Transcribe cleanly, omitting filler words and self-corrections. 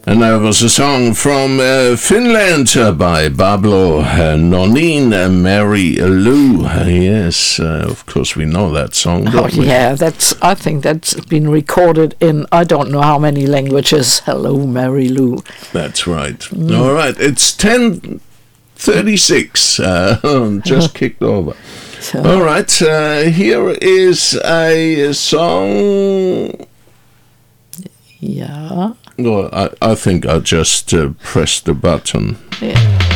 And that was a song from Finland by Pablo Nonin and Mary Lou. Yes, of course we know that song, don't we? Yeah, I think that's been recorded in I don't know how many languages. Hello, Mary Lou. That's right. All right, it's 10:36. Just kicked over. So. All right, here is a song. Yeah. Well, I think I'll just press the button. Yeah.